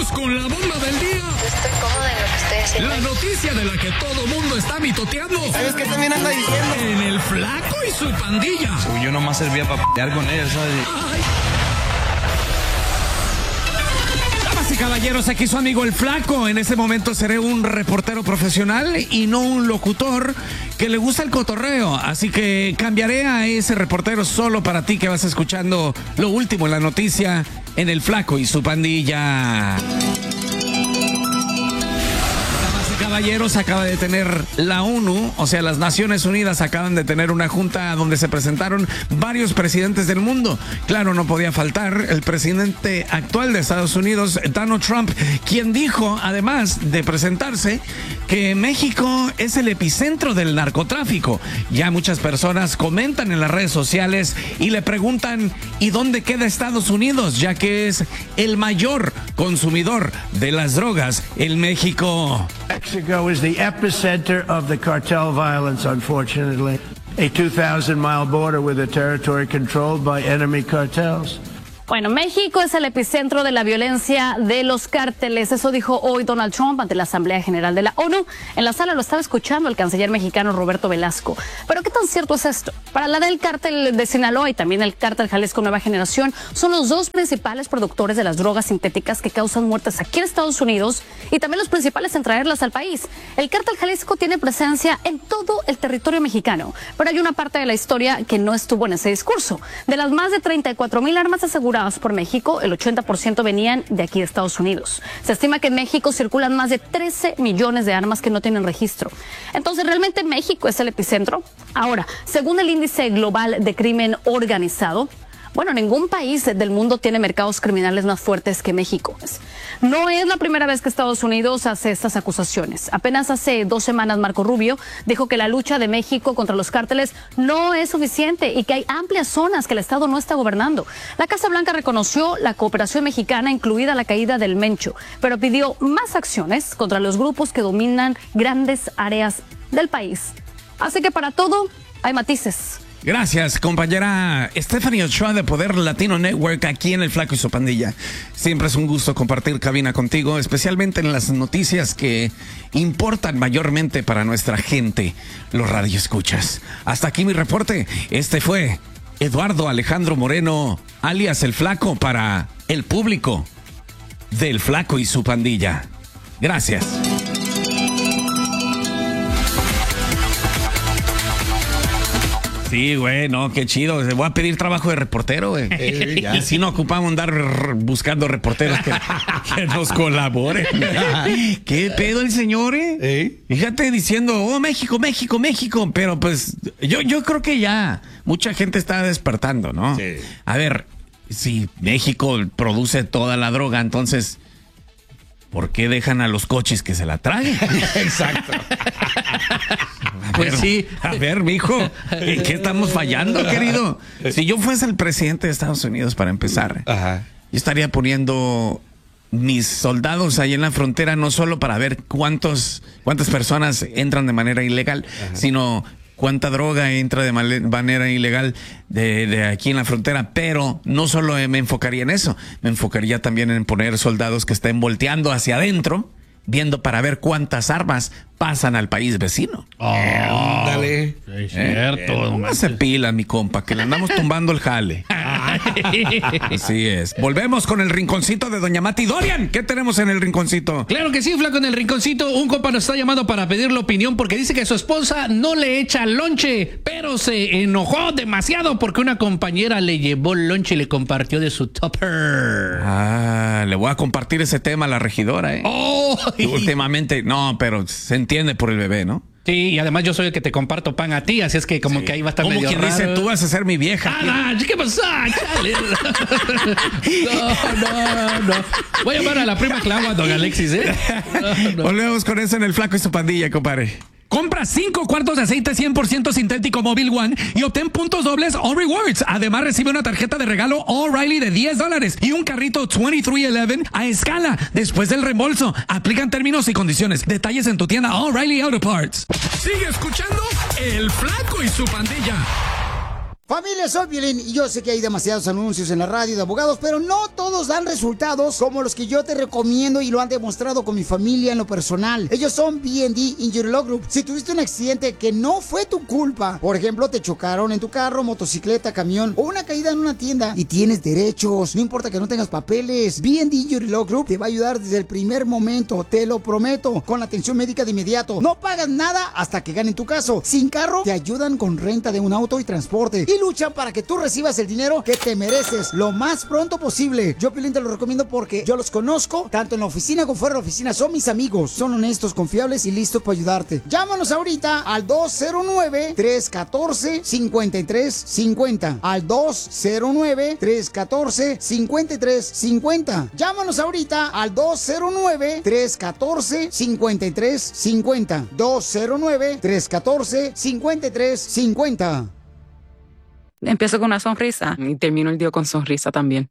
Vamos con la bomba del día. Yo estoy cómoda en lo que estoy haciendo. La noticia de la que todo mundo está mitoteando. ¿Sabes qué también anda diciendo? En el Flaco y su pandilla. Uy, yo nomás servía para pelear con él, ¿sabes? Ay. Damas y caballeros, aquí su amigo el Flaco. En ese momento seré un reportero profesional y no un locutor que le gusta el cotorreo. Así que cambiaré a ese reportero solo para ti que vas escuchando lo último en la noticia en el Flaco y su pandilla. Caballeros, acaba de tener la ONU, o sea, las Naciones Unidas acaban de tener una junta donde se presentaron varios presidentes del mundo. Claro, no podía faltar el presidente actual de Estados Unidos, Donald Trump, quien dijo, además de presentarse, que México es el epicentro del narcotráfico. Ya muchas personas comentan en las redes sociales y le preguntan, ¿y dónde queda Estados Unidos? Ya que es el mayor consumidor de las drogas en México. Mexico is the epicenter of the cartel violence, unfortunately. A 2,000-mile border with a territory controlled by enemy cartels. Bueno, México es el epicentro de la violencia de los cárteles. Eso dijo hoy Donald Trump ante la Asamblea General de la ONU. En la sala lo estaba escuchando el canciller mexicano Roberto Velasco. Pero ¿qué tan cierto es esto? Para la del cártel de Sinaloa y también el cártel Jalisco Nueva Generación, son los dos principales productores de las drogas sintéticas que causan muertes aquí en Estados Unidos y también los principales en traerlas al país. El cártel Jalisco tiene presencia en todo el territorio mexicano, pero hay una parte de la historia que no estuvo en ese discurso. De las más de 34,000 armas aseguradas por México, el 80% venían de aquí de Estados Unidos. Se estima que en México circulan más de 13 millones de armas que no tienen registro. Entonces, ¿realmente México es el epicentro? Ahora, según el Índice Global de Crimen Organizado, bueno, ningún país del mundo tiene mercados criminales más fuertes que México. No es la primera vez que Estados Unidos hace estas acusaciones. Apenas hace 2 semanas Marco Rubio dijo que la lucha de México contra los cárteles no es suficiente y que hay amplias zonas que el Estado no está gobernando. La Casa Blanca reconoció la cooperación mexicana, incluida la caída del Mencho, pero pidió más acciones contra los grupos que dominan grandes áreas del país. Así que para todo hay matices. Gracias, compañera Stephanie Ochoa de Poder Latino Network, aquí en el Flaco y su pandilla. Siempre es un gusto compartir cabina contigo, especialmente en las noticias que importan mayormente para nuestra gente, los radioescuchas. Hasta aquí mi reporte. Este fue Eduardo Alejandro Moreno, alias El Flaco, para el público del Flaco y su pandilla. Gracias. Sí, güey, no, qué chido. Voy a pedir trabajo de reportero, güey. Y así no ocupamos andar buscando reporteros que nos colaboren. ¿Qué pedo el señor, Fíjate diciendo, oh, México, México, México. Pero pues yo creo que ya mucha gente está despertando, ¿no? Sí. A ver, si México produce toda la droga, entonces, ¿por qué dejan a los coches que se la traguen? Exacto. Pues sí. A ver, mijo, ¿en qué estamos fallando, querido? Si yo fuese el presidente de Estados Unidos, para empezar, yo estaría poniendo mis soldados ahí en la frontera, no solo para ver cuántas personas entran de manera ilegal, sino cuánta droga entra de manera ilegal de aquí en la frontera. Pero no solo me enfocaría en eso, me enfocaría también en poner soldados que estén volteando hacia adentro, viendo para ver cuántas armas pasan al país vecino. Dale. Es cierto. Póngase pila, mi compa, que le andamos tumbando el jale. Así es. Volvemos con el rinconcito de doña Mati Dorian. ¿Qué tenemos en el rinconcito? Claro que sí, Flaco, en el rinconcito. Un compa nos está llamando para pedir la opinión porque dice que su esposa no le echa lonche, pero se enojó demasiado porque una compañera le llevó lonche y le compartió de su tupper. Le voy a compartir ese tema a la regidora, Últimamente, no, pero se entiende por el bebé, ¿no? Sí, y además yo soy el que te comparto pan a ti, así es que como que ahí va a estar medio quien raro. Dice, tú vas a ser mi vieja. ¿Qué pasó? Chale. No. Voy a llamar a la prima Clava, don Alexis, Volvemos con eso en el Flaco y su pandilla, compadre. Compra 5 cuartos de aceite 100% sintético Mobil One y obtén puntos dobles All Rewards. Además, recibe una tarjeta de regalo O'Reilly de $10 y un carrito 2311 a escala después del reembolso. Aplican términos y condiciones. Detalles en tu tienda O'Reilly Auto Parts. Sigue escuchando El Flaco y su pandilla. Familia, soy Piolín y yo sé que hay demasiados anuncios en la radio de abogados, pero no todos dan resultados como los que yo te recomiendo y lo han demostrado con mi familia en lo personal. Ellos son B&D Injury Law Group. Si tuviste un accidente que no fue tu culpa, por ejemplo, te chocaron en tu carro, motocicleta, camión o una caída en una tienda y tienes derechos, no importa que no tengas papeles, B&D Injury Law Group te va a ayudar desde el primer momento, te lo prometo, con la atención médica de inmediato. No pagas nada hasta que ganen tu caso. Sin carro, te ayudan con renta de un auto y transporte. Y luchan para que tú recibas el dinero que te mereces lo más pronto posible. Yo, Piolín, te lo recomiendo porque yo los conozco, tanto en la oficina como fuera de la oficina. Son mis amigos, son honestos, confiables y listos para ayudarte. Llámanos ahorita al 209-314-5350. Al 209-314-5350. Llámanos ahorita al 209-314-5350. 209-314-5350. Empiezo con una sonrisa y termino el día con sonrisa también.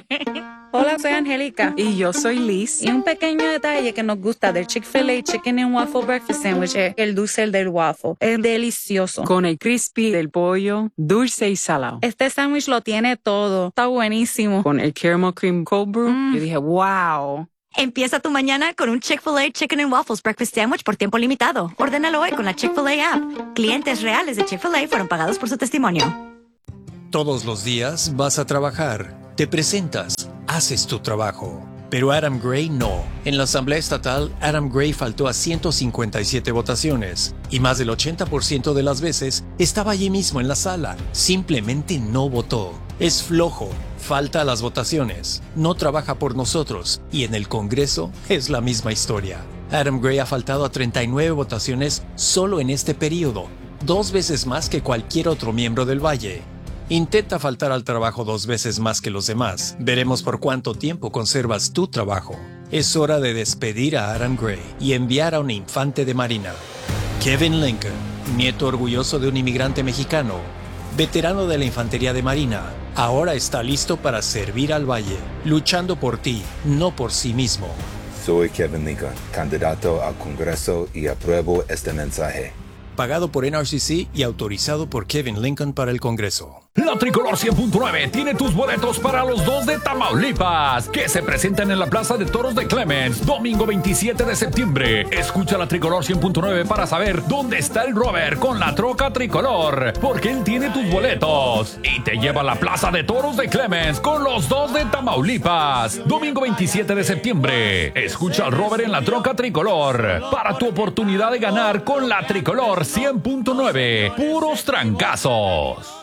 Hola, soy Angélica. Y yo soy Liz. Y un pequeño detalle que nos gusta del Chick-fil-A Chicken and Waffle Breakfast Sandwich es el dulce del waffle. Es delicioso. Con el crispy del pollo, dulce y salado. Este sándwich lo tiene todo. Está buenísimo. Con el caramel cream cold brew, yo dije, wow. Empieza tu mañana con un Chick-fil-A Chicken and Waffles Breakfast Sandwich por tiempo limitado. Ordénalo hoy con la Chick-fil-A app. Clientes reales de Chick-fil-A fueron pagados por su testimonio. Todos los días vas a trabajar, te presentas, haces tu trabajo. Pero Adam Gray no. En la Asamblea Estatal, Adam Gray faltó a 157 votaciones y más del 80% de las veces estaba allí mismo en la sala. Simplemente no votó. Es flojo, falta a las votaciones, no trabaja por nosotros y en el Congreso es la misma historia. Adam Gray ha faltado a 39 votaciones solo en este periodo, 2 veces más que cualquier otro miembro del Valle. Intenta faltar al trabajo 2 veces más que los demás. Veremos por cuánto tiempo conservas tu trabajo. Es hora de despedir a Adam Gray y enviar a un infante de marina. Kevin Lincoln, nieto orgulloso de un inmigrante mexicano, veterano de la infantería de marina, ahora está listo para servir al Valle, luchando por ti, no por sí mismo. Soy Kevin Lincoln, candidato al Congreso y apruebo este mensaje. Pagado por NRCC y autorizado por Kevin Lincoln para el Congreso. La Tricolor 100.9 tiene tus boletos para los 2 de Tamaulipas, que se presentan en la Plaza de Toros de Clements, domingo 27 de septiembre. Escucha la Tricolor 100.9 para saber dónde está el Robert con la troca tricolor, porque él tiene tus boletos y te lleva a la Plaza de Toros de Clements con los 2 de Tamaulipas, domingo 27 de septiembre. Escucha al Robert en la troca tricolor para tu oportunidad de ganar con la Tricolor 100.9. Puros trancazos.